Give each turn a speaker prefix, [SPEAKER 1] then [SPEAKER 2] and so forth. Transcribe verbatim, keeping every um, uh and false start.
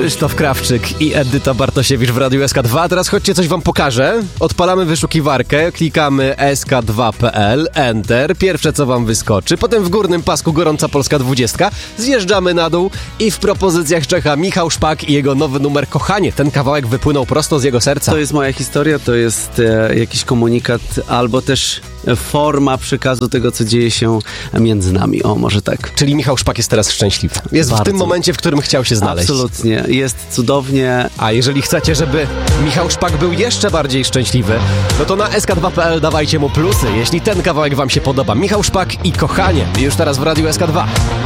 [SPEAKER 1] Krzysztof Krawczyk i Edyta Bartosiewicz w Radiu S K dwa. Teraz chodźcie, coś wam pokażę. Odpalamy wyszukiwarkę, klikamy S K dwa kropka P L, Enter, pierwsze co wam wyskoczy, potem w górnym pasku Gorąca Polska dwudziestka, zjeżdżamy na dół i w propozycjach czeka Michał Szpak i jego nowy numer Kochanie. Ten kawałek wypłynął prosto z jego serca.
[SPEAKER 2] To jest moja historia, to jest e, jakiś komunikat albo też forma przekazu tego, co dzieje się między nami. O, może tak.
[SPEAKER 1] Czyli Michał Szpak jest teraz szczęśliwy. Jest
[SPEAKER 2] Bardzo.
[SPEAKER 1] w tym momencie, w którym chciał się znaleźć.
[SPEAKER 2] Absolutnie. Jest cudownie.
[SPEAKER 1] A jeżeli chcecie, żeby Michał Szpak był jeszcze bardziej szczęśliwy, no to na S K dwa kropka P L dawajcie mu plusy, jeśli ten kawałek wam się podoba. Michał Szpak i Kochanie. Już teraz w Radiu S K dwa.